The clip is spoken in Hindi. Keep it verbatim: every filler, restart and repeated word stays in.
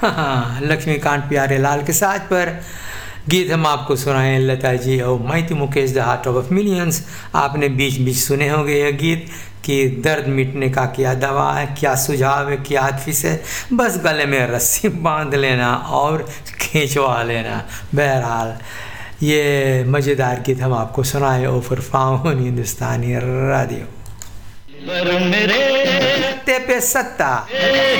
हाँ, लक्ष्मीकांत प्यारे लाल के साथ पर गीत हम आपको सुनाए लता जी और मैं तो Mukesh the heart of millions. आपने बीच बीच सुने होंगे यह गीत कि दर्द मिटने का क्या दवा है, क्या सुझाव है, क्या हदफिस है, बस गले में रस्सी बांध लेना और खींचवा लेना। बहरहाल ये मज़ेदार गीत हम आपको सुनाए ओफर फाउन हिंदुस्तानी रेडियो पे सत्ता।